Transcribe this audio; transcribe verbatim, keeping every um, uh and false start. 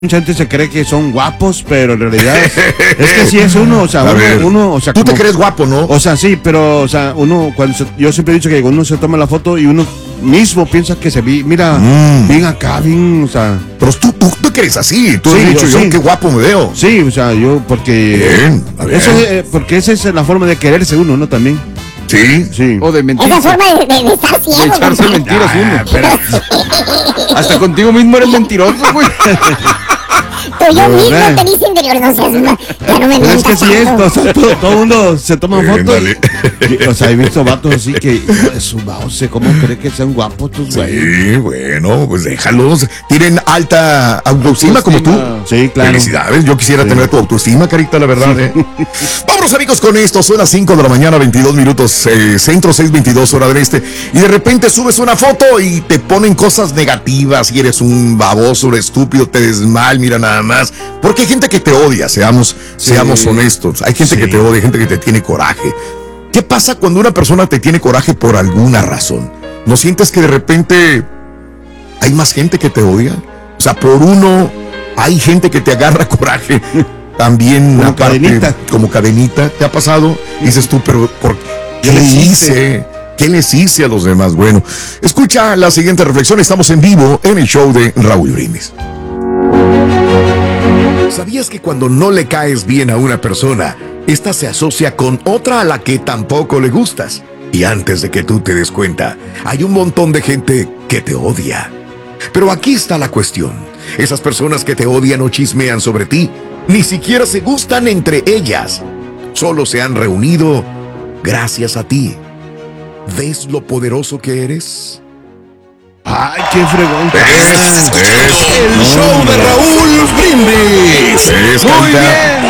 Mucha gente se cree que son guapos, pero en realidad es, es que sí es uno, o sea, A uno, ver, uno, o sea, tú como, te crees guapo, ¿no? O sea, sí, pero, o sea, uno, cuando se, yo siempre he dicho que uno se toma la foto y uno mismo piensa que se vi, mira, Mm. bien acá, bien, o sea, Pero tú, tú, tú crees así, tú Sí, has dicho yo yo, sí. qué guapo me veo. sí, o sea, yo, porque, Bien, a ver. eso es, eh, porque esa es la forma de quererse uno, ¿no? También, Sí. sí. O de mentir. Esa forma de, de, de estar De ciego. echarse compadre. mentiras Ah, uno. pero- Hasta contigo mismo eres mentiroso, güey. Tú yo No, mismo ¿verdad? te dice interior, no seas ma- ya no me Pero es que mientas sí es, tanto. o sea, todo, todo mundo se toma Bien, fotos. dale. y- O sea, he visto vatos así que, hijo de su mouse, ¿cómo cree que sean guapos estos güeyes? Sí, bueno, pues déjalos. Tienen alta autoestima como tú. Sí, claro. Felicidades, yo quisiera Sí. tener tu autoestima, carita, la verdad. ¿eh? Vámonos, amigos, con esto. Son las cinco de la mañana, veintidós minutos, eh, centro seis veintidós, hora del este. Y de repente subes una foto y te ponen cosas negativas y eres un baboso, un estúpido, te des mal, mira nada más. Porque hay gente que te odia, seamos, Sí. seamos honestos. Hay gente Sí. que te odia, gente que te tiene coraje. ¿Qué pasa cuando una persona te tiene coraje por alguna razón? ¿No sientes que de repente hay más gente que te odia? O sea, por uno hay gente que te agarra coraje. También Como aparte, cadenita. como cadenita, ¿te ha pasado? Y dices tú, pero ¿por qué ¿Qué le les hice? hice? ¿Qué les hice a los demás? Bueno, escucha la siguiente reflexión. Estamos en vivo en el show de Raúl Brindis. ¿Sabías que cuando no le caes bien a una persona, esta se asocia con otra a la que tampoco le gustas? Y antes de que tú te des cuenta, hay un montón de gente que te odia. Pero aquí está la cuestión. Esas personas que te odian o chismean sobre ti, ni siquiera se gustan entre ellas. Solo se han reunido gracias a ti. ¿Ves lo poderoso que eres? Ay, qué fregón. Es, es, El show de Raúl Brindis. es, Muy carita. bien.